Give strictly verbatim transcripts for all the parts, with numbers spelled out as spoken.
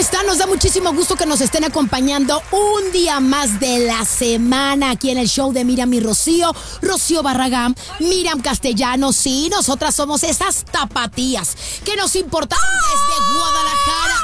están? Nos da muchísimo gusto que nos estén acompañando un día más de la semana aquí en el show de Miriam y Rocío. Rocío Barragán, Miriam Castellanos. Sí, nosotras somos esas tapatías que nos importan desde Guadalajara,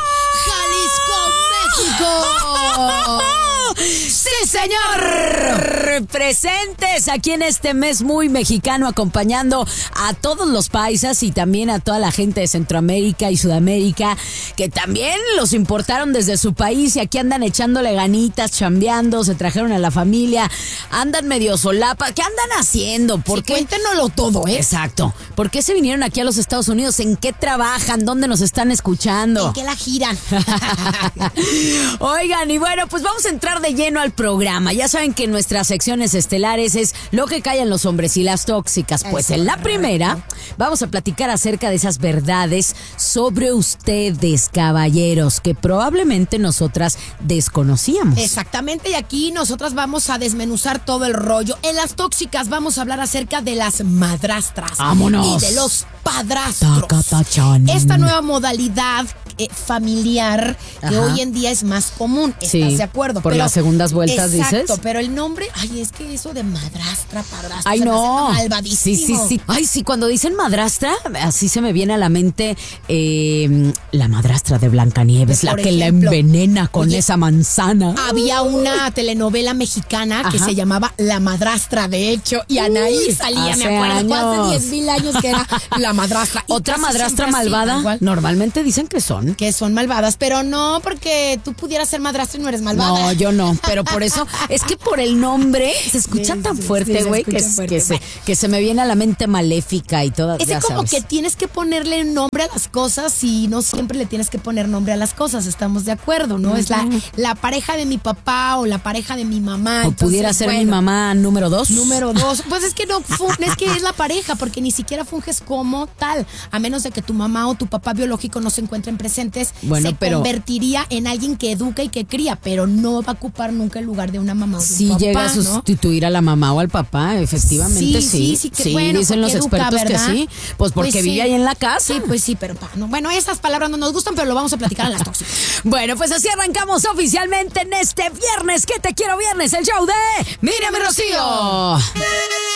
Jalisco, México. ¡Sí, señor! Presentes aquí en este mes muy mexicano, acompañando a todos los paisas y también a toda la gente de Centroamérica y Sudamérica, que también los importaron desde su país y aquí andan echándole ganitas, chambeando, se trajeron a la familia, andan medio solapa. ¿Qué andan haciendo? ¿Por Sí, qué? cuéntenoslo todo, ¿eh? Exacto. ¿Por qué se vinieron aquí a los Estados Unidos? ¿En qué trabajan? ¿Dónde nos están escuchando? ¿En qué la giran? Oigan, y bueno, pues vamos a entrar de lleno al programa. Ya saben que nuestras secciones estelares es lo que callan los hombres y las tóxicas. Pues Eso, en la correcto. primera vamos a platicar acerca de esas verdades sobre ustedes, caballeros, que probablemente nosotras desconocíamos. Exactamente, y aquí nosotras vamos a desmenuzar todo el rollo. En las tóxicas vamos a hablar acerca de las madrastras. ¡Vámonos! Y de los padrastros. Tacatachán. Esta nueva modalidad eh, familiar que Ajá. hoy en día es más común. ¿Estás Sí, de acuerdo? por las segundas vueltas, exacto, dices. pero el nombre, ay, es que eso de madrastra, padrastra, Ay, se me no. hace malvadísimo. Sí, sí, sí. Ay, sí, cuando dicen madrastra, así se me viene a la mente eh, la madrastra de Blancanieves, la Por que ejemplo. la envenena con Oye, esa manzana. Había una telenovela mexicana que Ajá. se llamaba La Madrastra, de hecho, y Anaí Uy, salía, hace me acuerdo, años. hace diez mil años que era La Madrastra. Y Otra casi madrastra siempre así, malvada, igual. normalmente dicen que son. Que son malvadas, pero no porque tú pudieras ser madrastra y no eres malvada. No, yo no, pero por eso, es que por el nombre se escucha Sí, tan sí, fuerte, sí, se güey, que, escucha fuerte. que, se, que se me viene a la mente maléfica y todas, Es ya como sabes. que tienes que ponerle nombre a las cosas y no siempre le tienes que poner nombre a las cosas, estamos de acuerdo, ¿no? Es la, la pareja de mi papá o la pareja de mi mamá. O entonces, pudiera ser mi bueno, mamá número dos. Número dos, pues es que no fun- es que es la pareja, porque ni siquiera funges como tal, a menos de que tu mamá o tu papá biológico no se encuentren presentes. Bueno, se pero- convertiría en alguien que educa y que cría, pero no va a ocupar nunca el lugar de una mamá o de Sí un papá, llega a ¿no? sustituir a la mamá o al papá, efectivamente sí. Sí, sí, sí, que bueno, dicen los porque educa, expertos ¿verdad? que sí. Pues porque Pues vive sí. ahí en la casa. Sí, pues sí, pero pa, no. Bueno, esas palabras no nos gustan, pero lo vamos a platicar en las tóxicas. Bueno, pues así arrancamos oficialmente en este viernes. ¿Qué te quiero viernes? El show de Miriam y Rocío.